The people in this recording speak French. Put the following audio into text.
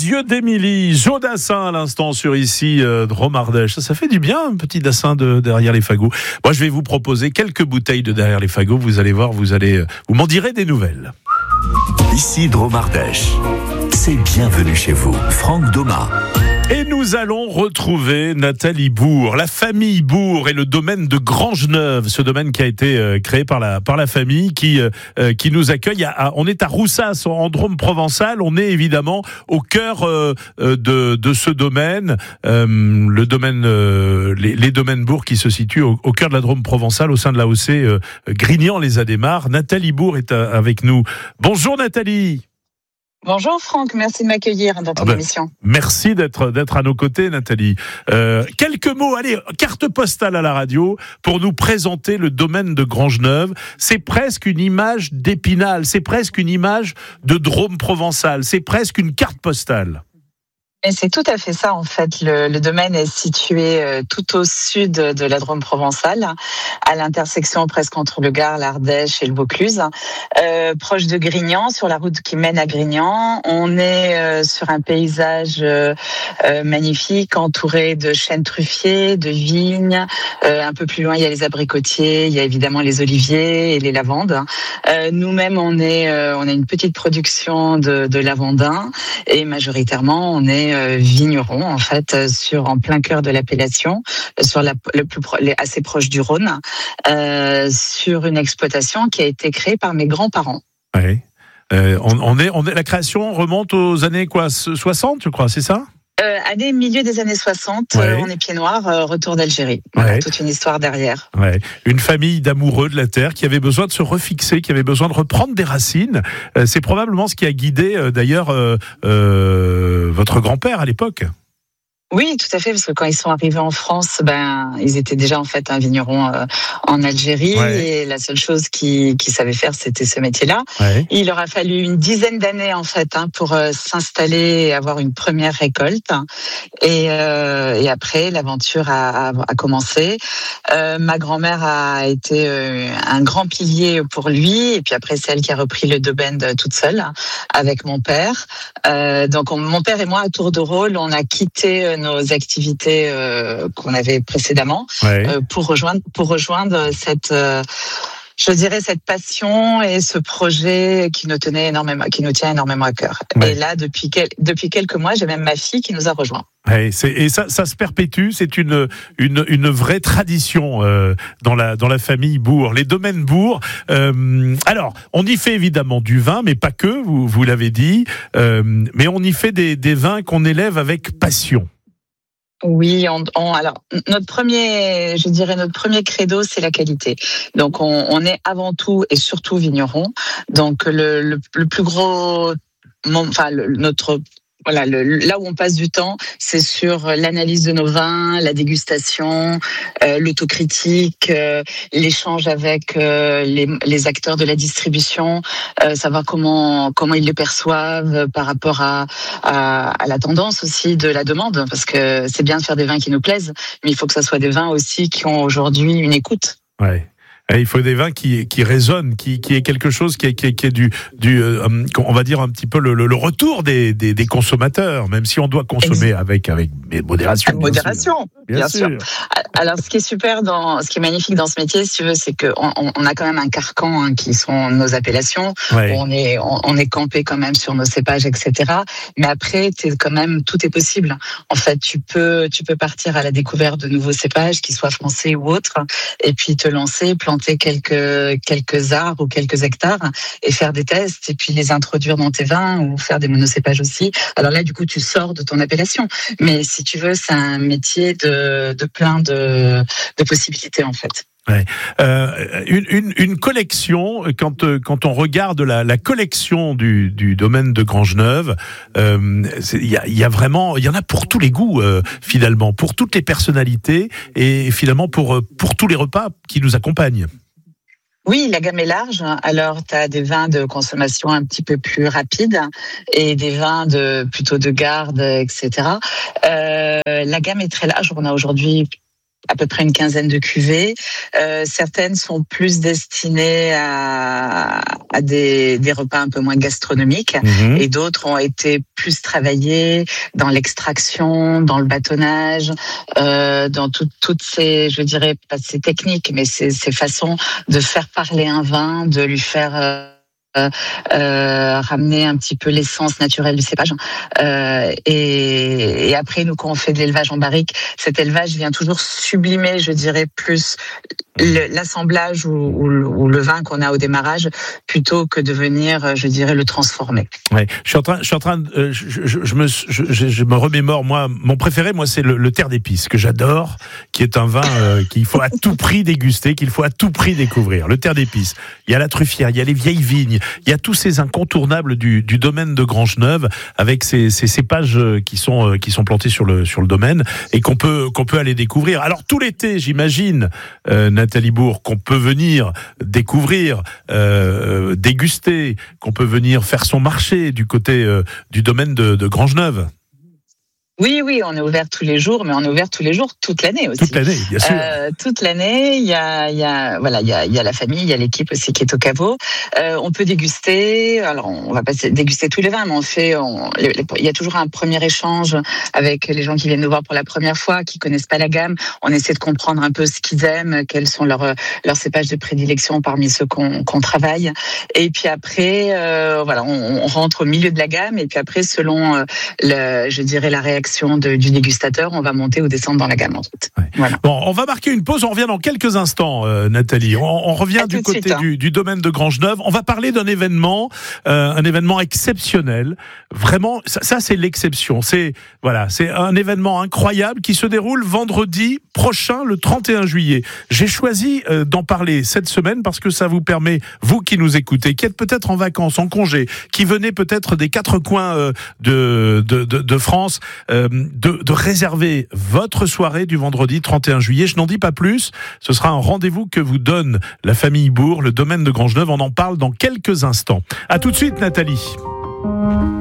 yeux d'Émilie, Jodassin à l'instant sur ici Drôme Ardèche. Ça fait du bien, un petit dassin de derrière les fagots. Moi, je vais vous proposer quelques bouteilles de derrière les fagots. Vous allez voir, vous m'en direz des nouvelles. Ici Drôme Ardèche. C'est bienvenue chez vous. Franck Doma. Et nous allons retrouver Nathalie Bourg, la famille Bourg et le domaine de Grangeneuve, ce domaine qui a été créé par la famille qui nous accueille. On est à Roussas, en Drôme provençal. On est évidemment au cœur de ce domaine, le domaine, les domaines Bourg qui se situent au cœur de la Drôme provençale, au sein de l'AOC Grignan-les-Adémars. Nathalie Bourg est avec nous. Bonjour Nathalie. Bonjour Franck, merci de m'accueillir dans ton émission. Merci d'être à nos côtés Nathalie. Quelques mots, allez, carte postale à la radio pour nous présenter le domaine de Grangeneuve. C'est presque une image d'Épinal, c'est presque une image de Drôme provençal, c'est presque une carte postale. Et c'est tout à fait ça en fait. Le domaine est situé tout au sud de la Drôme provençale, à l'intersection presque entre le Gard, l'Ardèche et le Vaucluse, proche de Grignan, sur la route qui mène à Grignan. On est sur un paysage magnifique, entouré de chênes truffiers, de vignes. Un peu plus loin, il y a les abricotiers, il y a évidemment les oliviers et les lavandes. Nous-mêmes, on a une petite production de lavandins et majoritairement, on est vigneron en fait en plein cœur de l'appellation, assez proche du Rhône, sur une exploitation qui a été créée par mes grands-parents. Oui. La création remonte aux années 60, je crois, c'est ça? Milieu des années 60, ouais. On est pieds noirs, retour d'Algérie. Voilà, ouais. Toute une histoire derrière. Ouais. Une famille d'amoureux de la terre qui avait besoin de se refixer, qui avait besoin de reprendre des racines. C'est probablement ce qui a guidé d'ailleurs votre grand-père à l'époque. Oui, tout à fait, parce que quand ils sont arrivés en France, ils étaient déjà en fait un vigneron en Algérie, ouais. Et la seule chose qu'ils savaient faire, c'était ce métier-là. Ouais. Il leur a fallu une dizaine d'années en fait pour s'installer et avoir une première récolte. Et après, l'aventure a commencé. Ma grand-mère a été un grand pilier pour lui, et puis après, c'est elle qui a repris le domaine toute seule avec mon père. Donc, mon père et moi, à tour de rôle, on a quitté nos activités qu'on avait précédemment, ouais. Pour rejoindre cette cette passion et ce projet qui nous tient énormément à cœur. Ouais. Et là, depuis quelques mois, j'ai même ma fille qui nous a rejoints. Ouais, et ça se perpétue, c'est une vraie tradition dans la famille Bourg, les domaines Bourg. Alors, on y fait évidemment du vin, mais pas que, vous l'avez dit, mais on y fait des vins qu'on élève avec passion. Oui, alors notre premier credo, c'est la qualité. Donc on est avant tout et surtout vigneron. Donc le plus gros, là où on passe du temps, c'est sur l'analyse de nos vins, la dégustation, l'autocritique, l'échange avec les acteurs de la distribution, savoir comment ils les perçoivent par rapport à la tendance aussi de la demande, parce que c'est bien de faire des vins qui nous plaisent, mais il faut que ça soit des vins aussi qui ont aujourd'hui une écoute. Ouais. Il faut des vins qui résonnent, qui est quelque chose qui est on va dire un petit peu le retour des consommateurs, même si on doit consommer avec modération. Modération, bien sûr. Alors, ce qui est magnifique dans ce métier, si tu veux, c'est que on a quand même un carcan qui sont nos appellations. Ouais. On est campé quand même sur nos cépages, etc. Mais après, tout est possible. En fait, tu peux partir à la découverte de nouveaux cépages, qu'ils soient français ou autres, et puis te lancer, planter quelques arbres ou quelques hectares et faire des tests et puis les introduire dans tes vins ou faire des monocépages aussi. Alors là, du coup, tu sors de ton appellation. Mais si tu veux, c'est un métier de plein de possibilités, en fait. Ouais. Une collection, quand on regarde la collection du domaine de Grangeneuve, il y en a pour tous les goûts, finalement, pour toutes les personnalités et finalement pour tous les repas qui nous accompagnent. Oui, la gamme est large. Alors, tu as des vins de consommation un petit peu plus rapide et des vins plutôt de garde, etc. La gamme est très large. On a aujourd'hui à peu près une quinzaine de cuvées. Certaines sont plus destinées à des repas un peu moins gastronomiques, et d'autres ont été plus travaillées dans l'extraction, dans le bâtonnage, dans toutes ces, je dirais pas ces techniques, mais ces façons de faire parler un vin, de lui faire ramener un petit peu l'essence naturelle du cépage. Et après, nous, quand on fait de l'élevage en barrique, cet élevage vient toujours sublimer, je dirais, plus l'assemblage ou le vin qu'on a au démarrage, plutôt que de venir, je dirais, le transformer. Ouais, je me remémore, moi, mon préféré, moi, c'est le terre d'épices, que j'adore, qui est un vin qu'il faut à tout prix déguster, qu'il faut à tout prix découvrir. Le terre d'épices. Il y a la truffière, il y a les vieilles vignes, il y a tous ces incontournables du domaine de Grangeneuve, avec ces cépages qui sont plantés sur le domaine, et qu'on peut aller découvrir. Alors tout l'été, j'imagine, Nathalie Bourg, qu'on peut venir découvrir, déguster, qu'on peut venir faire son marché du côté du domaine de Grangeneuve. Oui, on est ouvert tous les jours, mais on est ouvert tous les jours, toute l'année aussi. Toute l'année, bien sûr. Toute l'année, il y a la famille, il y a l'équipe aussi qui est au caveau. On peut déguster. Alors, on va pas déguster tous les vins, mais il y a toujours un premier échange avec les gens qui viennent nous voir pour la première fois, qui connaissent pas la gamme. On essaie de comprendre un peu ce qu'ils aiment, quels sont leurs cépages de prédilection parmi ceux qu'on travaille. Et puis après, on rentre au milieu de la gamme. Et puis après, selon je dirais la réaction du dégustateur, on va monter ou descendre dans la gamme en fait. Ouais. Voilà. Bon, on va marquer une pause, on revient dans quelques instants, Nathalie. On revient du côté du domaine de Grangeneuve. On va parler d'un événement exceptionnel. Vraiment, ça c'est l'exception. C'est un événement incroyable qui se déroule vendredi prochain, le 31 juillet. J'ai choisi d'en parler cette semaine parce que ça vous permet, vous qui nous écoutez, qui êtes peut-être en vacances, en congé, qui venez peut-être des quatre coins de France, de réserver votre soirée du vendredi 31 juillet. Je n'en dis pas plus. Ce sera un rendez-vous que vous donne la famille Bourg, le domaine de Grangeneuve. On en parle dans quelques instants. À tout de suite, Nathalie.